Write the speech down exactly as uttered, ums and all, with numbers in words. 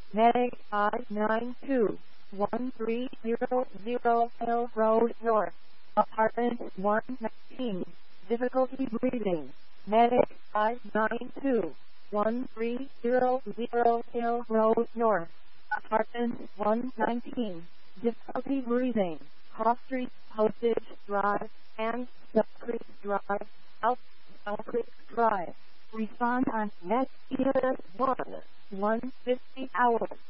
Medic five nine two one three zero zero Hill Road North, apartment one nineteen, difficulty breathing. Medic five nine two one three zero zero Hill Road North, apartment one nineteen, difficulty breathing. Cross Street, Postage Drive, and South Creek Drive, South South Creek Drive. Respond on next E M S one, one fifty hours.